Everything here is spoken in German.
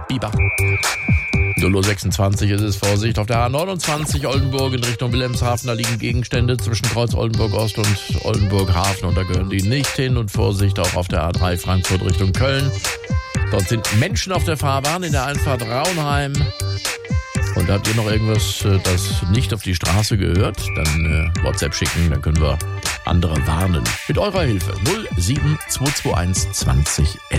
Biber. 0:26 ist es. Vorsicht auf der A29 Oldenburg in Richtung Wilhelmshaven. Da liegen Gegenstände zwischen Kreuz Oldenburg Ost und Oldenburg Hafen und da gehören die nicht hin. Und Vorsicht auch auf der A3 Frankfurt Richtung Köln. Dort sind Menschen auf der Fahrbahn in der Einfahrt Raunheim. Und habt ihr noch irgendwas, das nicht auf die Straße gehört? Dann WhatsApp schicken, dann können wir andere warnen. Mit eurer Hilfe 07221 20 11.